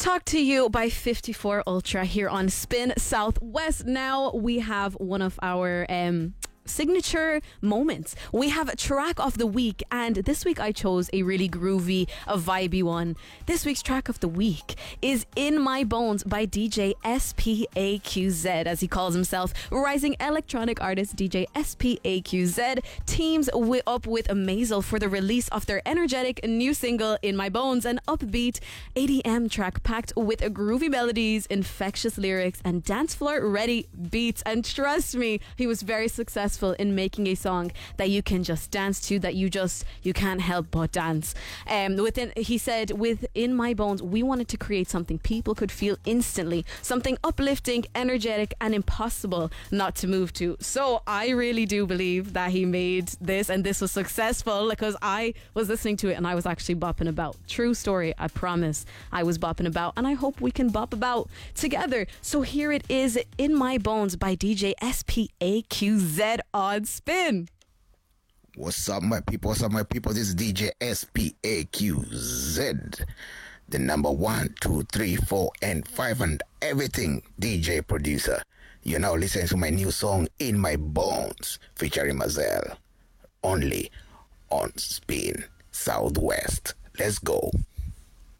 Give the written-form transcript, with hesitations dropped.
Talk to You by 54 Ultra here on Spin Southwest. Now we have one of our signature moments. We have a track of the week, and this week I chose a really groovy, a vibey one. This week's track of the week is In My Bones by DJ SPAQZ, as he calls himself. Rising electronic artist DJ SPAQZ teams up with Amazel for the release of their energetic new single In My Bones, an upbeat EDM track packed with groovy melodies, infectious lyrics, and dance floor ready beats. And trust me, he was very successful in making a song that you can just dance to, that you can't help but dance. He said, within My Bones, we wanted to create something people could feel instantly, something uplifting, energetic, and impossible not to move to. So I really do believe that he made this, and this was successful, because I was listening to it and I was actually bopping about. True story, I promise. I was bopping about, and I hope we can bop about together. So here it is, In My Bones by DJ SPAQZ on Spin. What's up, my people? What's up, my people? This is DJ SPAQZ, the number 1, 2, 3, 4, and 5, and everything DJ producer. You're now listening to my new song, In My Bones, featuring Mazel, only on Spin Southwest. Let's go.